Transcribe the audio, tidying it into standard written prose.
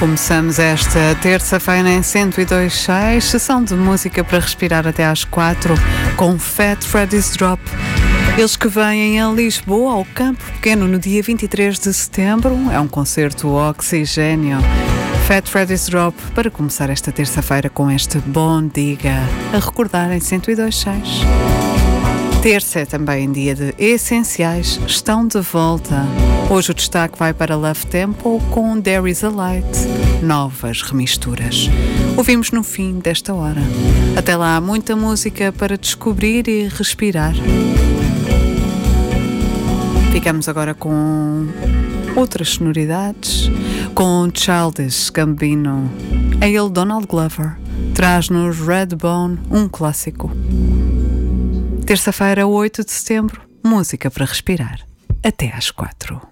Começamos esta terça-feira em 102.6, sessão de música para respirar até às 4, com Fat Freddy's Drop. Eles que vêm a Lisboa, ao Campo Pequeno, no dia 23 de setembro. É um concerto oxigênio. Fat Freddy's Drop, para começar esta terça-feira com este Bom Diga, a recordar em 102.6. Terça é também dia de Essenciais, estão de volta. Hoje o destaque vai para Love Tempo com There Is a Light, novas remisturas. Ouvimos no fim desta hora. Até lá, muita música para descobrir e respirar. Ficamos agora com outras sonoridades, com Childish Gambino. É ele, Donald Glover, traz-nos Redbone, um clássico. Terça-feira, 8 de setembro, música para respirar. Até às 4.